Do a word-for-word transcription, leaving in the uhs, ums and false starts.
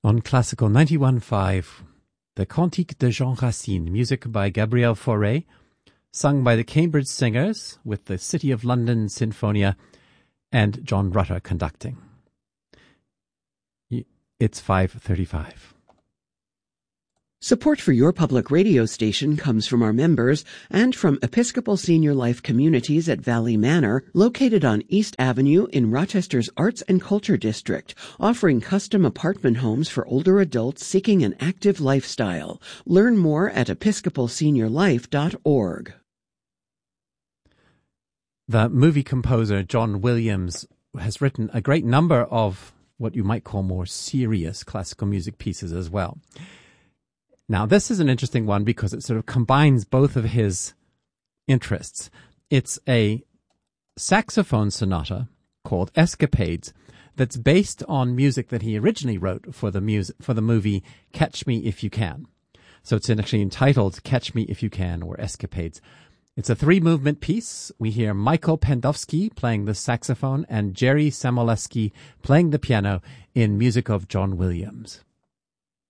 On Classical ninety-one point five, the Cantique de Jean Racine, music by Gabriel Fauré, sung by the Cambridge Singers with the City of London Sinfonia and John Rutter conducting. It's five thirty-five. Support for your public radio station comes from our members and from Episcopal Senior Life Communities at Valley Manor, located on East Avenue in Rochester's Arts and Culture District, offering custom apartment homes for older adults seeking an active lifestyle. Learn more at episcopal senior life dot org. The movie composer John Williams has written a great number of what you might call more serious classical music pieces as well. Now, this is an interesting one because it sort of combines both of his interests. It's a saxophone sonata called Escapades that's based on music that he originally wrote for the music for the movie Catch Me If You Can. So it's actually entitled Catch Me If You Can, or Escapades. It's a three-movement piece. We hear Michael Pendowski playing the saxophone and Jerry Samoleski playing the piano in music of John Williams.